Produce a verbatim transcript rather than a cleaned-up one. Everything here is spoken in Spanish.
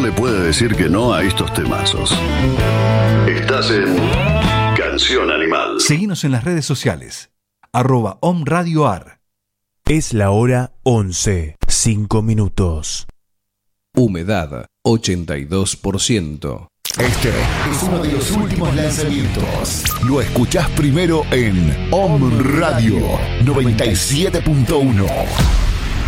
le puede decir que no a estos temazos. Estás en Canción Animal. Seguinos en las redes sociales. Arroba Om Radio Ar. Es la hora once, cinco minutos. Humedad ochenta y dos por ciento. Este es uno de los últimos lanzamientos. Lo escuchás primero en Om Radio noventa y siete punto uno.